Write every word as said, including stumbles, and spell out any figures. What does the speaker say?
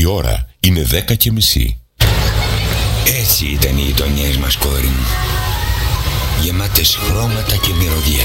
Η ώρα είναι δέκα και μισή. Έτσι ήταν οι γειτονιές μας, κόρη μου. Γεμάτες χρώματα και μυρωδιές.